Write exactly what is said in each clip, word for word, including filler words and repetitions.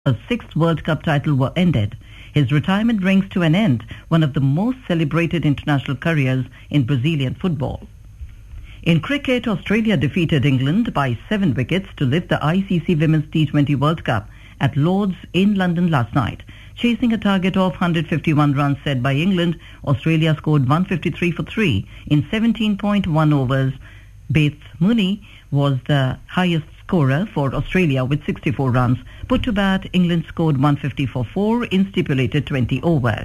a sixth World Cup title were ended. His retirement brings to an end one of the most celebrated international careers in Brazilian football. In cricket, Australia defeated England by seven wickets to lift the I C C Women's T twenty World Cup at Lord's in London last night. Chasing a target of one hundred fifty-one runs set by England, Australia scored one hundred fifty-three for three in seventeen point one overs. Beth Mooney was the highest scorer for Australia with sixty-four runs. Put to bat, England scored one hundred fifty for four in stipulated twenty overs.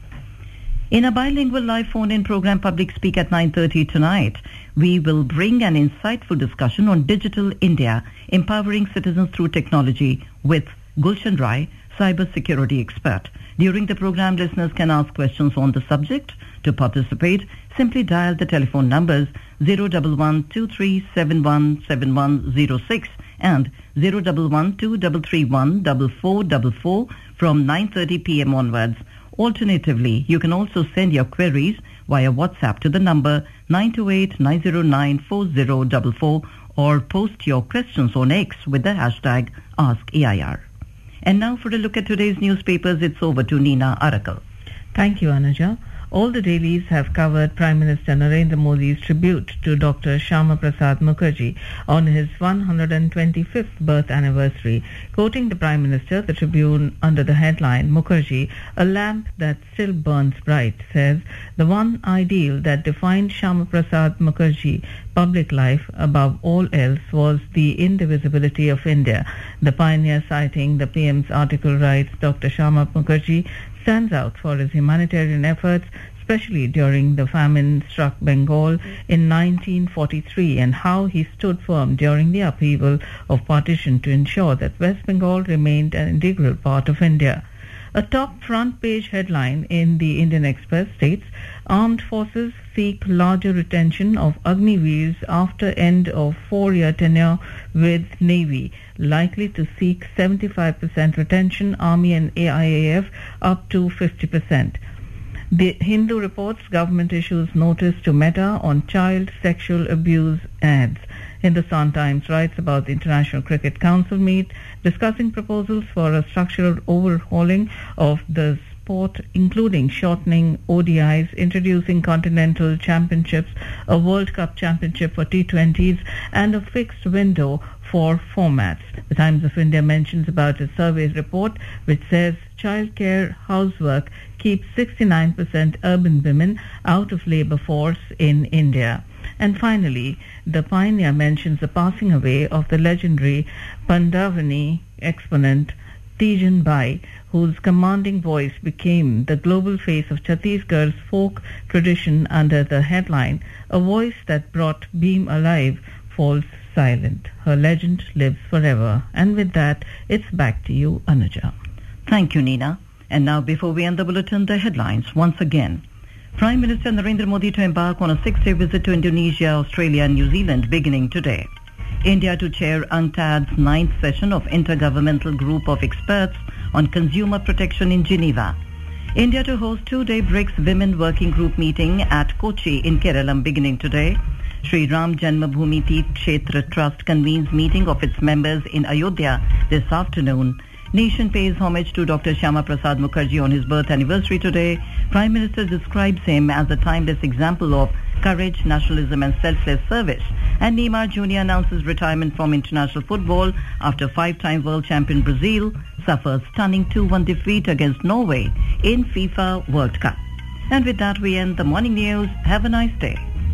In a bilingual live phone-in program, Public Speak at nine thirty tonight, we will bring an insightful discussion on Digital India, empowering citizens through technology with Gulshan Rai, cyber security expert. During the program, listeners can ask questions on the subject. To participate, simply dial the telephone numbers zero one one two three seven one seven one zero six and zero one one two three three one four four four four from nine thirty p.m. onwards. Alternatively, you can also send your queries via WhatsApp to the number nine two eight nine zero nine four zero four four or post your questions on X with the hashtag AskAIR. And now for a look at today's newspapers, it's over to Nina Arakal. Thank you, Anuja. All the dailies have covered Prime Minister Narendra Modi's tribute to Doctor Shyama Prasad Mukherjee on his one hundred twenty-fifth birth anniversary. Quoting the Prime Minister, the Tribune, under the headline, Mukherjee, a lamp that still burns bright, says, the one ideal that defined Shyama Prasad Mukherjee public life above all else was the indivisibility of India. The pioneer, citing the P M's article, writes, Doctor Shyama Mukherjee stands out for his humanitarian efforts, especially during the famine-struck Bengal in nineteen forty-three, and how he stood firm during the upheaval of partition to ensure that West Bengal remained an integral part of India. A top front-page headline in the Indian Express states, Armed Forces seek larger retention of Agniveers after end of four-year tenure with Navy, likely to seek seventy-five percent retention, Army and A I A F up to fifty percent. The Hindu reports government issues notice to Meta on child sexual abuse ads. Hindustan Times writes about the International Cricket Council meet discussing proposals for a structural overhauling of the sport, including shortening O D Is, introducing continental championships, a World Cup championship for T twenties, and a fixed window for formats. The Times of India mentions about a survey report which says childcare housework keeps sixty-nine percent urban women out of labour force in India. And finally, the Pioneer mentions the passing away of the legendary Pandavani exponent Tijan Bai, whose commanding voice became the global face of Chhattisgarh's folk tradition under the headline, A Voice That Brought Beam Alive Falls Silent. Her legend lives forever. And with that, it's back to you, Anuja. Thank you, Nina. And now, before we end the bulletin, the headlines once again. Prime Minister Narendra Modi to embark on a six-day visit to Indonesia, Australia and New Zealand beginning today. India to chair UNCTAD's ninth session of Intergovernmental Group of Experts on Consumer Protection in Geneva. India to host two-day BRICS Women Working Group meeting at Kochi in Kerala beginning today. Sri Ram Janmabhoomi Teerth Kshetra Trust convenes meeting of its members in Ayodhya this afternoon. Nation pays homage to Doctor Shyama Prasad Mukherjee on his birth anniversary today. Prime Minister describes him as a timeless example of courage, nationalism and selfless service. And Neymar Junior announces retirement from international football after five-time world champion Brazil suffers stunning two one defeat against Norway in FIFA World Cup. And with that, we end the morning news. Have a nice day.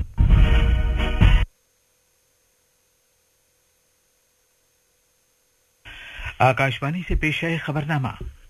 Akashvani से पेश है खबरनामा।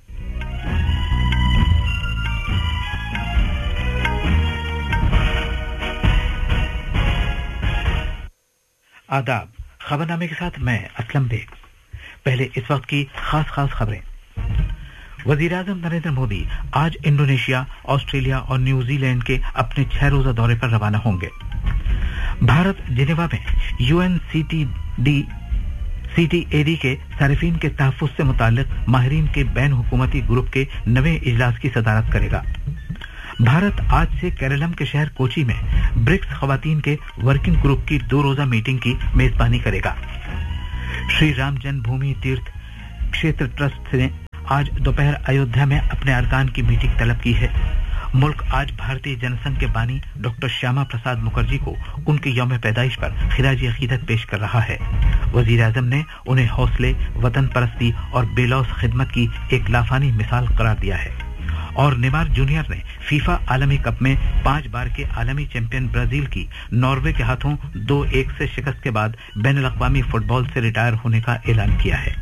आदाब, खबरनामे के साथ मैं Aslam bag. पहले इस वक्त की खास खास खबरें। वजीर-ए-आज़म नरेंद्र मोदी आज इंडोनेशिया, ऑस्ट्रेलिया और न्यूजीलैंड के अपने छह रोजा दौरे पर रवाना होंगे। भारत जिनेवा में यूएनसीटीडी सीटीएडी के सारिफीन के तहफ्फुज़ से मुताल्लिक माहिरीन के बैन हुकूमती ग्रुप के नवे इजलास की सदारत करेगा। भारत आज से केरलम के शहर कोची में ब्रिक्स खवातीन के वर्किंग ग्रुप की दो रोजा मीटिंग की मेजबानी करेगा। श्री राम जन्मभूमि तीर्थ क्षेत्र ट्रस्ट ने आज दोपहर अयोध्या में अपने अरकान की मीटिंग तलब की है। मुल्क आज भारतीय जनसंघ के बानी डॉक्टर श्यामा प्रसाद मुखर्जी को उनके यौम पैदाइश पर खिराजी अकीदत पेश कर रहा है। वजीर आजम ने उन्हें हौसले, वतन परस्ती और बेलौस खिदमत की एक लाफानी मिसाल करार दिया है। और नेमार जूनियर ने फीफा आलमी कप में पांच बार के आलमी चैंपियन ब्राजील की नॉर्वे के हाथों दो एक से शिकस्त के बाद बैनुल अक़वामी फुटबॉल से रिटायर होने का ऐलान किया है।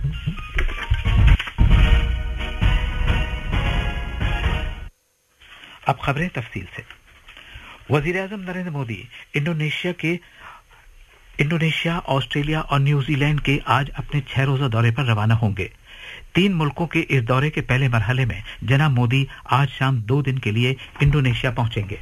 अब खबरें तफसील से। वजीर आजम नरेंद्र मोदी इंडोनेशिया के इंडोनेशिया, ऑस्ट्रेलिया और न्यूजीलैंड के आज अपने छह रोजा दौरे पर रवाना होंगे। तीन मुल्कों के इस दौरे के पहले मरहले में जनाब मोदी आज शाम दो दिन के लिए इंडोनेशिया पहुंचेंगे।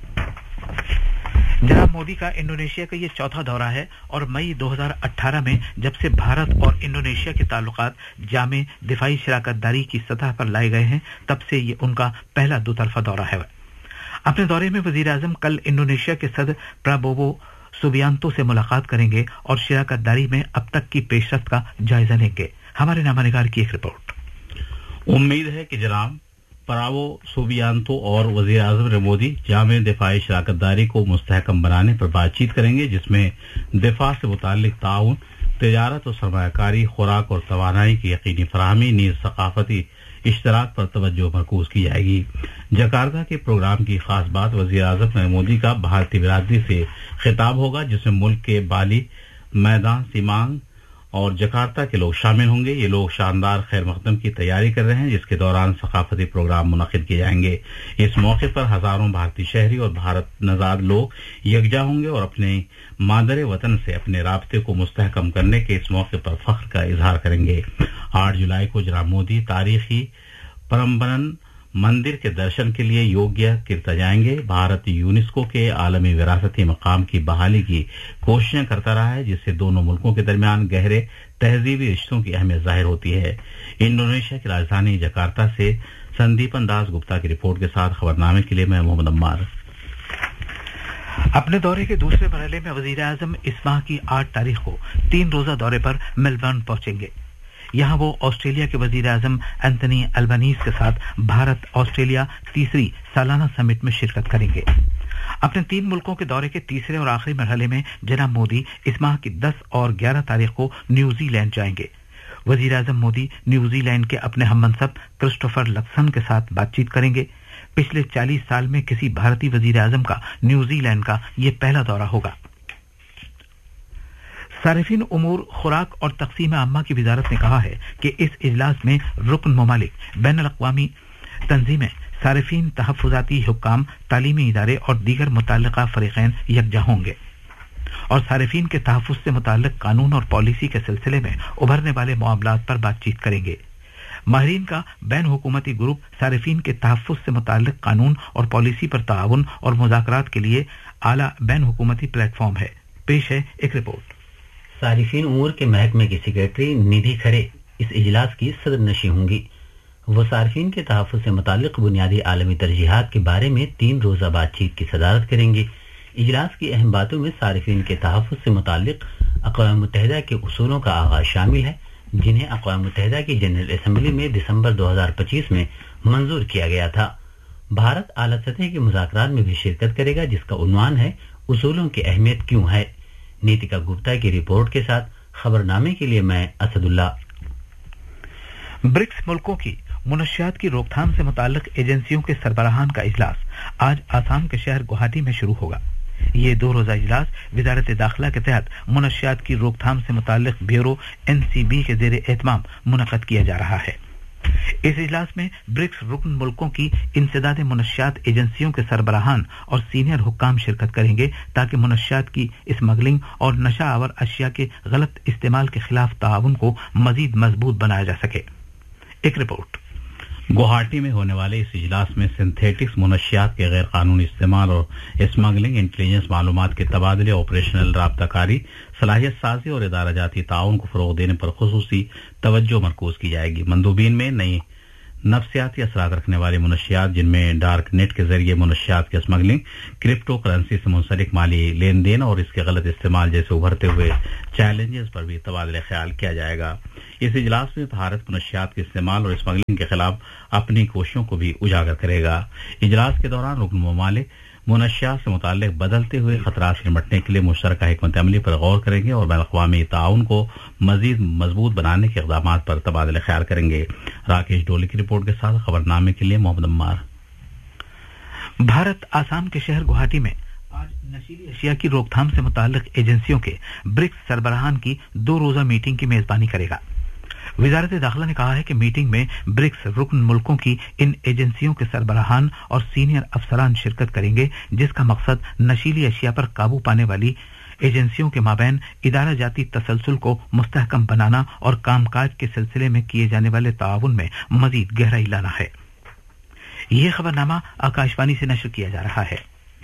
जनाब मोदी का इंडोनेशिया का ये चौथा दौरा है और मई दो हज़ार अठारह में जब से भारत और इंडोनेशिया के ताल्लुकात जामे दिफाई शराकतदारी की सतह पर लाए गए हैं, तब से ये उनका पहला दोतरफा दौरा है। अपने दौरे में वजीर आजम कल इंडोनेशिया के सदर प्राबोवो सुबियांतो से मुलाकात करेंगे और शराकतदारी में अब तक की पेशरफ्त का जायजा लेंगे। हमारे नामानिगार की एक रिपोर्ट। उम्मीद है कि जनाब परावो सुबियांतो और वजीर आजम मोदी जामे दिफाई शराकतदारी को मुस्तहकम बनाने पर बातचीत करेंगे, जिसमें दिफा से मुताल्लिक ताउन, तिजारत और सरमायाकारी, खुराक और तवानाई की यकीनी फराहमी, नीज सकाफती इश्तराक पर तवज्जो मरकूज की जाएगी। जकार्ता के प्रोग्राम की खास बात वजीर आजम नरेंद्र मोदी का भारतीय बिरादरी से खिताब होगा, जिसमें मुल्क के बाली, मैदान, सीमांग और जकार्ता के लोग शामिल होंगे। ये लोग शानदार खैर मकदम की तैयारी कर रहे हैं, जिसके दौरान सकाफती प्रोग्राम मुनक्किद किए जाएंगे। इस मौके पर हजारों भारतीय शहरी और भारत नजाद लोग यकजा होंगे और अपने मादरे वतन से अपने राब्ते को मुस्तहकम करने के इस मौके पर फख्र का इजहार करेंगे। आठ जुलाई को जनाब मोदी तारीखी परम्बरन मंदिर के दर्शन के लिए योग्य कीर्ता जाएंगे। भारत यूनेस्को के आलमी विरासती मकाम की बहाली की कोशिशें करता रहा है, जिससे दोनों मुल्कों के दरमियान गहरे तहजीबी रिश्तों की अहमियत जाहिर होती है। इंडोनेशिया की राजधानी जकार्ता से संदीपन दास गुप्ता की रिपोर्ट के साथ खबरनामे के लिए मैं मोहम्मद अम्मार। अपने दौरे के दूसरे मरहले में वजीर आजम इस माह की आठ तारीख को तीन रोजा दौरे पर मेलबर्न पहुंचेंगे। यहां वो ऑस्ट्रेलिया के वजीर आजम एंथनी अल्बनीज के साथ भारत ऑस्ट्रेलिया तीसरी सालाना समिट में शिरकत करेंगे। अपने तीन मुल्कों के दौरे के तीसरे और आखिरी मरहले में जनाब मोदी इस माह की दस और ग्यारह तारीख को न्यूजीलैंड जाएंगे। वजीर आजम मोदी न्यूजीलैंड के अपने हममनसब क्रिस्टोफर लक्सन के साथ बातचीत करेंगे। पिछले चालीस साल में किसी भारतीय वजीर आजम का न्यूजीलैंड का यह पहला दौरा होगा। सारिफीन उमूर, खुराक और तकसीम आम्मा की वजारत ने कहा है कि इस इजलास में रुकन ममालिक, बैनुल अक़वामी तंजीमें, सारिफीन, तहफ़्फ़ुज़ाती हुक्काम, तालीमी इदारे और दीगर मुतल्लिक़ा फ़रीक़ैन यकजा होंगे और सारिफीन के तहफ़्फ़ुज़ से मुताल्लिक़ कानून और पॉलिसी के सिलसिले में उभरने वाले मामलात पर बातचीत करेंगे। माहिरीन का बैन हुकूमती ग्रुप सारिफीन के तहफ़्फ़ुज़ से मुताल्लिक़ कानून और पॉलिसी पर ताउन और मुज़ाकरात के लिए आला बैन हुकूमती प्लेटफॉर्म है। पेश है एक रिपोर्ट। सारिफीन उमूर के महकमे की सेक्रेटरी निधि खरे इस इजलास की सदर नशी होंगी। वो सारिफीन के तहफ़्फ़ुज़ से मुताल्लिक़ बुनियादी आलमी तरजीहात के बारे में तीन रोज़ा बातचीत की सदारत करेंगी। इजलास की अहम बातों में सारिफीन के तहफ़्फ़ुज़ से मुताल्लिक़ अक़वाम मुत्तहिदा के उसूलों का आगाज़ शामिल है, जिन्हें अक़वाम मुत्तहिदा की जनरल असम्बली में दिसंबर दो हज़ार पच्चीस में मंजूर किया गया था। भारत आला सतह के मुज़ाकरात में भी शिरकत करेगा, जिसका उन्वान है उसूलों की अहमियत क्यों है। नीतिका गुप्ता की रिपोर्ट के साथ खबरनामे के लिए मैं असदुल्ला। ब्रिक्स मुल्कों की मुनशियात की रोकथाम से मुताल्लिक एजेंसियों के सरबराहान का इजलास आज आसाम के शहर गुवाहाटी में शुरू होगा। ये दो रोजा इजलास वजारत दाखिला के तहत मुनशियात की रोकथाम से मुताल्लिक ब्यूरो एन सी बी के जेर एहतमाम मुनक़द किया जा रहा है। इस इजलास में ब्रिक्स रुकन मुल्कों की इंसदाद मुनशियात एजेंसियों के सरबराहान और सीनियर हुक्काम शिरकत करेंगे, ताकि मुनशियात की स्मगलिंग और नशा आवर अशिया के गलत इस्तेमाल के खिलाफ ताउन को मजीद मजबूत बनाया जा सके। एक रिपोर्ट। गुवाहाटी में होने वाले इस इजलास में सिंथेटिक्स मुनशियात के गैर कानूनी इस्तेमाल और स्मगलिंग, इंटेलिजेंस मालूमात के तबादले, ऑपरेशनल राब्ताकारी, सलाहियत साजी और इदारा जाती ताउन को फरोग देने पर खुसूसी तवज्जो मरकूज की जाएगी। मंदूबीन में नई नफसियाती असरात रखने वाले मुनशियात जिनमें डार्क नेट के जरिए मुनशियात की स्मगलिंग, क्रिप्टो करेंसी से मुंसलिक माली लेन देन और इसके गलत इस्तेमाल जैसे उभरते हुए चैलेंजेस पर भी तबादला ख्याल किया जाएगा। इस इजलास में भारत मुनशियात के इस्तेमाल और स्मगलिंग के खिलाफ अपनी कोशिशों को भी उजागर करेगा। इजलास के दौरान रुकन ममालिक मुनशियात से मुताल्लिक बदलते हुए खतरात से निपटने के लिए मुश्तरका हिकमत अमली पर गौर करेंगे और बैन अक़वामी ताउन को मजीद मजबूत बनाने के इक़दाम पर तबादला ख्याल करेंगे। राकेश डोली की रिपोर्ट के साथ खबरनामे के लिए मोहम्मद अम्मार। भारत आसाम के शहर गुवाहाटी में आज नशीली अशिया की रोकथाम से मुताल्लिक एजेंसियों के ब्रिक्स सरबराहान की दो रोजा मीटिंग की मेजबानी करेगा। वजारत दाखिला ने कहा है कि मीटिंग में ब्रिक्स रुकन मुल्कों की इन एजेंसियों के सरबराहान और सीनियर अफसरान शिरकत करेंगे, जिसका मकसद नशीली अशिया पर काबू पाने वाली एजेंसियों के माबैन इदारा जाती तसलसल को मुस्तहकम बनाना और कामकाज के सिलसिले में किए जाने वाले ताउन में मजीद गहराई लाना है। यह खबरनामा आकाशवाणी से नशर किया जा रहा है।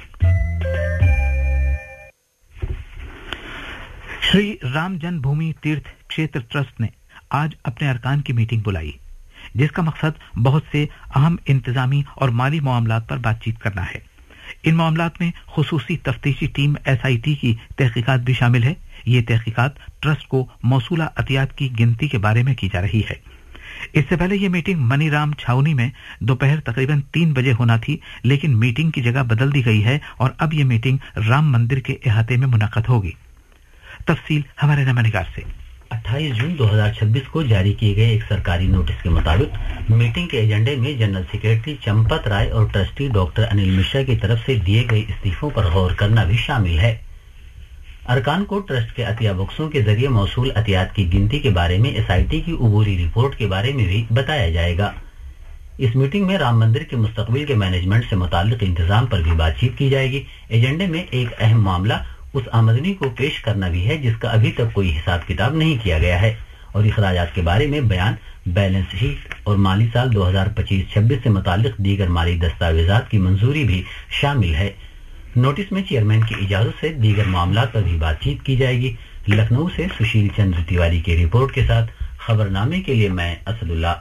श्री राम जन्मभूमि तीर्थ क्षेत्र ट्रस्ट ने आज अपने अरकान की मीटिंग बुलाई, जिसका मकसद बहुत से अहम इंतजामी और माली मामलात पर बातचीत करना है। इन मामलात में खुसूसी तफ्तीशी टीम एस आई टी की तहकीकात भी शामिल है। ये तहकीकात ट्रस्ट को मौसूला अतियात की गिनती के बारे में की जा रही है। इससे पहले यह मीटिंग मनीराम छावनी में दोपहर तकरीबन तीन बजे होना थी, लेकिन मीटिंग की जगह बदल दी गई है और अब यह मीटिंग राम मंदिर के अहाते में मुनक्कद होगी। तफसील हमारे नमनिगार से। अट्ठाईस जून दो हज़ार छब्बीस को जारी किए गए एक सरकारी नोटिस के मुताबिक मीटिंग के एजेंडे में जनरल सेक्रेटरी चंपत राय और ट्रस्टी डॉक्टर अनिल मिश्रा की तरफ से दिए गए इस्तीफों पर गौर करना भी शामिल है। अरकान को ट्रस्ट के अतिया बक्सों के जरिए मौसूल अतियात की गिनती के बारे में एस आई टी की उबूरी रिपोर्ट के बारे में भी बताया जाएगा। इस मीटिंग में राम मंदिर के मुस्तकबिल के मैनेजमेंट से मुताल्लिक इंतजाम पर भी बातचीत की जाएगी। एजेंडे में एक अहम मामला उस आमदनी को पेश करना भी है जिसका अभी तक कोई हिसाब किताब नहीं किया गया है, और इखराजात के बारे में बयान, बैलेंस शीट और माली साल दो हज़ार पच्चीस छब्बीस से मुताल्लिक दीगर माली दस्तावेजात की मंजूरी भी शामिल है। नोटिस में चेयरमैन की इजाजत से दीगर मामलात पर भी बातचीत की जाएगी। लखनऊ से सुशील चंद्र तिवारी की रिपोर्ट के साथ खबरनामे के लिए मैं असदुल्ला।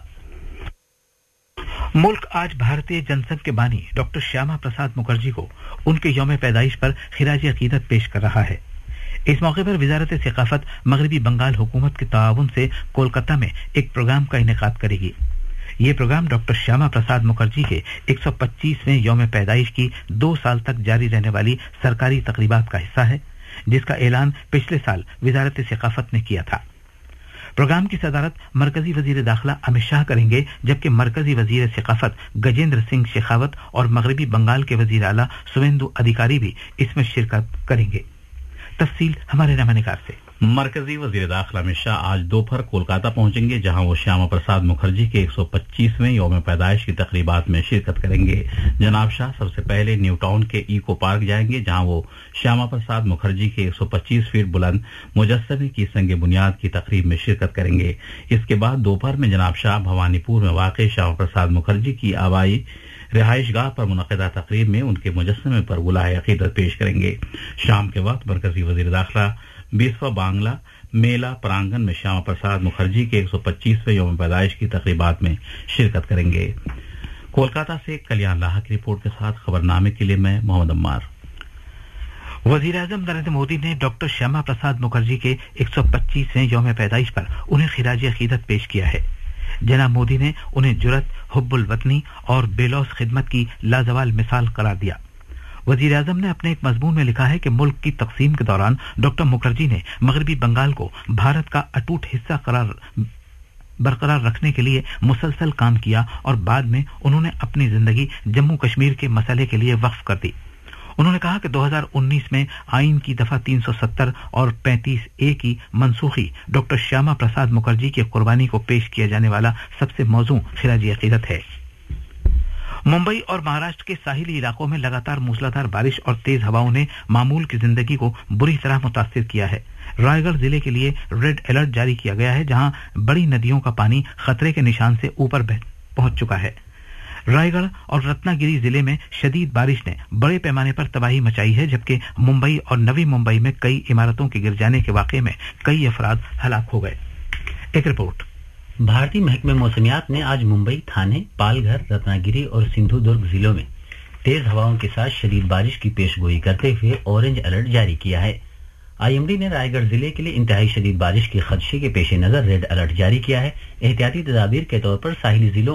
मुल्क आज भारतीय जनसंघ के बानी डॉक्टर श्यामा प्रसाद मुखर्जी को उनके यौम पैदाइश पर खिराज अकीदत पेश कर रहा है। इस मौके पर वजारत सकाफत मगरबी बंगाल हुकूमत के ताउन से कोलकाता में एक प्रोग्राम का इनेकाद करेगी। ये प्रोग्राम डॉक्टर श्यामा प्रसाद मुखर्जी के एक सौ पच्चीसवें यौम पैदाइश की दो साल तक जारी रहने वाली सरकारी तकरीबात का हिस्सा है, जिसका ऐलान पिछले साल वजारत सकाफत ने किया था। प्रोग्राम की सदारत मरकजी वजीर दाखिला अमित शाह करेंगे, जबकि मरकजी वजीर सकाफत गजेंद्र सिंह शेखावत और मगरबी बंगाल के वजीर आला सुवेंदु अधिकारी भी इसमें शिरकत करेंगे। तफसील हमारे नमनिगार से। मरकजी वजीर दाखिला अमित शाह आज दोपहर कोलकाता पहुंचेंगे, जहां वो श्यामा प्रसाद मुखर्जी के एक सौ पच्चीसवें यौम पैदाइश की तकरीबात में शिरकत करेंगे। जनाब शाह सबसे पहले न्यू टाउन के इको पार्क जाएंगे, जहां वो श्यामा प्रसाद मुखर्जी के एक सौ पच्चीस फीट बुलंद मुजस्समे की संग बुनियाद की तकरीब में शिरकत करेंगे। इसके बाद दोपहर में जनाब शाह भवानीपुर में वाक़ श्यामा प्रसाद मुखर्जी की आबाई रिहाइश गाह पर मुनक़िदा तकरीब में उनके मुजस्समे पर गुलाह अक़ीदत पेश करेंगे। शाम के वक्त मरकजी वज़ीर दाखिला बीसवां बांग्ला मेला प्रांगण में श्यामा प्रसाद मुखर्जी के एक सौ पच्चीसवें यौम पैदाइश की तकरीबात में शिरकत करेंगे। कोलकाता से कल्याण लाहा की रिपोर्ट के साथ खबरनामे के लिए मैं मोहम्मद अम्मार। वजीर आजम नरेंद्र मोदी ने डॉक्टर श्यामा प्रसाद मुखर्जी के एक सौ पच्चीसवें यौम पैदाइश पर उन्हें खिराज अक़ीदत पेश किया है। जनाब मोदी ने उन्हें जुरत, हुब्बुल वतनी और बेलौस खिदमत की लाजवाल मिसाल करार दिया। वजीर आजम ने अपने एक मजमून में लिखा है कि मुल्क की तकसीम के दौरान डॉक्टर मुखर्जी ने मगरबी बंगाल को भारत का अटूट हिस्सा करार बरकरार रखने के लिए मुसलसल काम किया और बाद में उन्होंने अपनी जिंदगी जम्मू कश्मीर के मसले के लिए वक्फ कर दी। उन्होंने कहा कि दो हज़ार उन्नीस में आइन की दफा तीन सौ सत्तर और पैंतीस ए की मनसूखी डॉक्टर श्यामा प्रसाद मुखर्जी की कुर्बानी को पेश किया जाने वाला सबसे मौजू खिराजी अकीदत है। मुंबई और महाराष्ट्र के साहिली इलाकों में लगातार मूसलाधार बारिश और तेज हवाओं ने मामूल की जिंदगी को बुरी तरह मुतासिर किया है। रायगढ़ जिले के लिए रेड अलर्ट जारी किया गया है, जहां बड़ी नदियों का पानी खतरे के निशान से ऊपर पहुंच चुका है। रायगढ़ और रत्नागिरी जिले में शदीद बारिश ने बड़े पैमाने पर तबाही मचाई है, जबकि मुंबई और नवी मुंबई में कई इमारतों के गिर जाने के वाकये में कई अफराद हलाक हो गए। एक रिपोर्ट। भारतीय महकमे मौसमियात ने आज मुंबई, थाने, पालघर, रत्नागिरी और सिंधुदुर्ग जिलों में तेज हवाओं के साथ शदीद बारिश की पेशगोई करते हुए ऑरेंज अलर्ट जारी किया है। आईएमडी ने रायगढ़ जिले के लिए इंतहाई शदीद बारिश के खदशे के पेश नजर रेड अलर्ट जारी किया है। एहतियाती तदाबीर के तौर पर साहिली जिलों